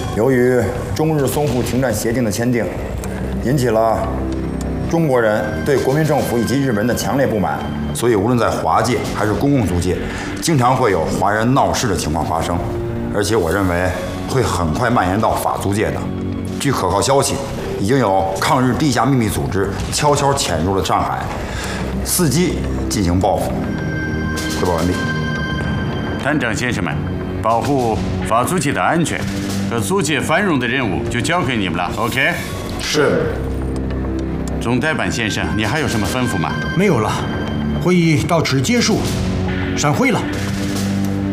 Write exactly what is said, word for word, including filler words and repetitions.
由于中日淞沪停战协定的签订，引起了中国人对国民政府以及日本人的强烈不满，所以无论在华界还是公共租界，经常会有华人闹事的情况发生，而且我认为会很快蔓延到法租界的。据可靠消息，已经有抗日地下秘密组织悄悄潜入了上海，伺机进行报复。汇报完毕。 团长先生们，保护法租界的安全和租界繁荣的任务就交给你们了 ，OK？ 是。 总代办先生，你还有什么吩咐吗？ 没有了，会议到此结束，散会了。